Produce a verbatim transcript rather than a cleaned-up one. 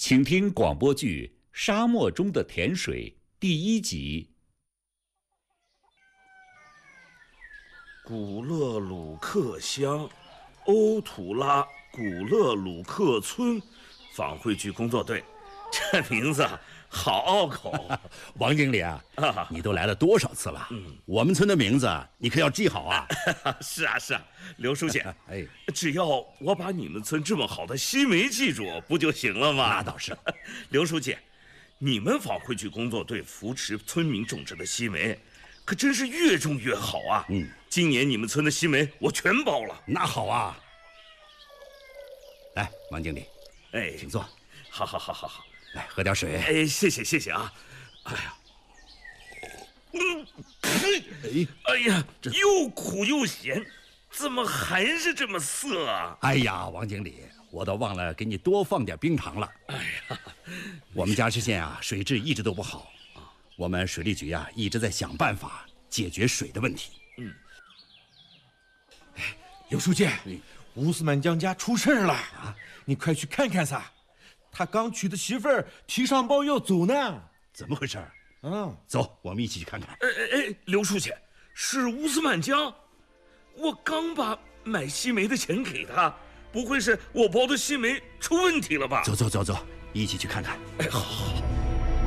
请听广播剧《沙漠中的甜水》第一集。 古勒鲁克乡，欧图拉古勒鲁克村访汇剧工作队，这名字好拗口。 王经理啊， 啊你都来了多少次了？ 嗯， 我们村的名字你可要记好啊。 是啊是啊，刘书记， 哎， 只要我把你们村这么好的西梅记住，不就行了吗？ 那倒是。 刘书记，你们访汇剧工作队扶持村民种植的西梅，可真是越种越好啊。 嗯， 今年你们村的西梅我全包了。 那好啊。来，王经理， 哎， 请坐。 好好好好好。 来，喝点水。 哎，谢谢谢谢啊！哎呀，嗯， 哎， 哎呀，又苦又咸，怎么还是这么涩啊？ 哎呀，王经理，我都忘了给你多放点冰糖了。 哎呀， 我们嘉实县啊，水质一直都不好，我们水利局啊一直在想办法解决水的问题。 嗯， 哎，刘书记，乌斯曼江家出事了啊！你快去看看噻。他刚娶的媳妇儿提上包要走呢， 怎么回事？ 嗯， 走，我们一起去看看。 哎哎哎，刘书记，是乌斯曼江，我刚把买西梅的钱给他，不会是我包的西梅出问题了吧？ 走走走走，一起去看看。 哎，好。